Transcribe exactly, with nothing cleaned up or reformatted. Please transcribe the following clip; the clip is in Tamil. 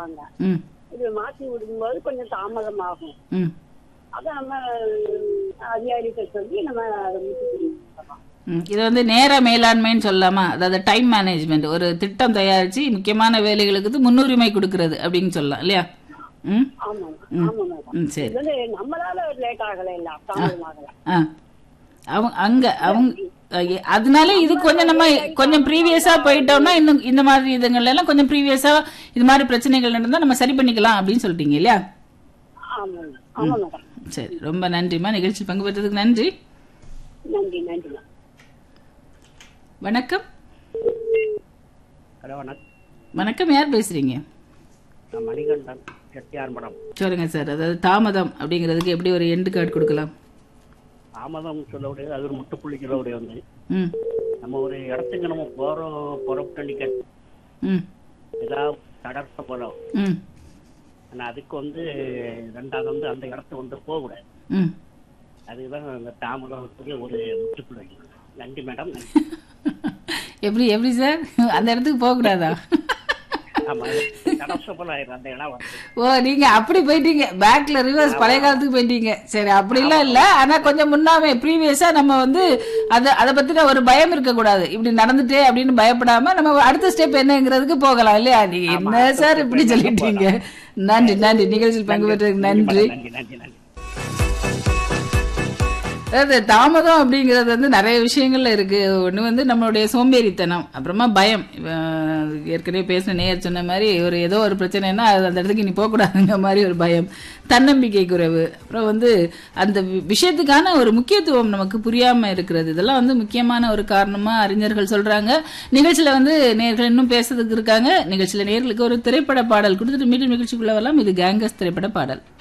விடுவாங்க. ம் இது மாத்தி விடும்போது கொஞ்சம் தாமதமாகும். ம் அதை நம்ம அதிகாரிகிட்ட சொல்லி நம்ம அதை முடிச்சு கொடுக்கலாம். ம். இது வந்து நேர மேலாண்மைன்னு சொல்லலாமா? அதாவது டைம் மேனேஜ்மெண்ட், ஒரு திட்டம் தயாரிச்சு முக்கியமான வேலைகளுக்கு முன்னுரிமை கொடுக்கறது அப்படின்னு சொல்லலாம் இல்லையா? ம் ஆமா ம். ஆமா மேடம். ம் சரி. இது வந்து நம்மளால லேட் ஆகல, இல்ல தாமதமாகல. ஆ அவங்க அங்க அவங்க அஹ், அதனால இது கொஞ்சம் நம்ம கொஞ்சம் ப்ரீவியஸா போயிட்டோம்னா இன்னும் இந்த மாதிரி இதுங்கள்ல எல்லாம் கொஞ்சம் ப்ரீவியஸா இது மாதிரி பிரச்சனைகள் நடந்தா நம்ம சரி பண்ணிக்கலாம் அப்படின்னு சொல்லிட்டீங்க இல்லையா? ஆமா ஆமா மேடம். சரி, ரொம்ப நன்றிம்மா. நிகழ்ச்சி பங்கு பெற்றதுக்கு நன்றி. நன்றி நன்றி மேடம். வணக்கம். ஹலோ வணக்கம். வணக்கம், யார் பேசுறீங்க? நான் மணிகண்டன் செட்டியார் மேடம். சொல்லுங்க சார். அதாவது தாமதம் அப்படிங்கிறதுக்கு எப்படி ஒரு எண்டு கார்டு கொடுக்கலாம்? தாமதம் சொல்லக்கூடிய அது ஒரு முட்டுப்புள்ளிக்கிறவுடைய வந்து ம் நம்ம ஒரு இடத்துக்கு நம்ம போறோம் புறப்பட்டு நிக்க ம் ஏதாவது தடர்த்த போறோம். ம் ஆனா அதுக்கு வந்து ரெண்டாவது வந்து அந்த இடத்த வந்து போகக்கூடாது. ம் அதுதான் அந்த தாமதத்துக்கு ஒரு முட்டுப்புள்ளி. நன்றி மேடம். எப்படி எப்படி சார் அந்த இடத்துக்கு போக கூடாதா? ஆமா, தடர்த்தப்போல ஆயிரும் அந்த இடம் வந்து. ஓ, நீங்க அப்படி போயிட்டீங்க, பேக்ல ரிவர்ஸ் பழைய காலத்துக்கு போயிட்டீங்க. சரி, அப்படிலாம் இல்ல. ஆனா கொஞ்சம் முன்னாமே ப்ரீவியஸா நம்ம வந்து அத அதை பத்தின ஒரு பயம் இருக்க கூடாது. இப்படி நடந்துட்டே அப்படின்னு பயப்படாம நம்ம அடுத்த ஸ்டெப் என்னங்கிறதுக்கு போகலாம் இல்லையா? நீங்க என்ன சார் இப்படி சொல்லிட்டீங்க. நன்றி நன்றி. நிகழ்ச்சியில் பங்கு பெற்றதுக்கு நன்றி. நன்றி நன்றி நன்றி. அதாவது தாமதம் அப்படிங்கிறது வந்து நிறைய விஷயங்கள்ல இருக்கு. ஒண்ணு வந்து நம்மளுடைய சோம்பேறித்தனம், அப்புறமா பயம். அஹ் ஏற்கனவே பேசின நேயர் சொன்ன மாதிரி ஒரு ஏதோ ஒரு பிரச்சனைனா அது அந்த இடத்துக்கு நீ போகக்கூடாதுங்கிற மாதிரி ஒரு பயம், தன்னம்பிக்கை குறைவு, அப்புறம் வந்து அந்த வி- விஷயத்துக்கான ஒரு முக்கியத்துவம் நமக்கு புரியாம இருக்கிறது. இதெல்லாம் வந்து முக்கியமான ஒரு காரணமா அறிஞர்கள் சொல்றாங்க. நிகழ்ச்சியில வந்து நேயர்கள் இன்னும் பேசுறதுக்கு இருக்காங்க. நிகழ்ச்சியில நேயர்களுக்கு ஒரு திரைப்பட பாடல் கொடுத்துட்டு மீண்டும் நிகழ்ச்சிக்குள்ள வரலாம். இது கேங்கஸ் திரைப்பட பாடல்.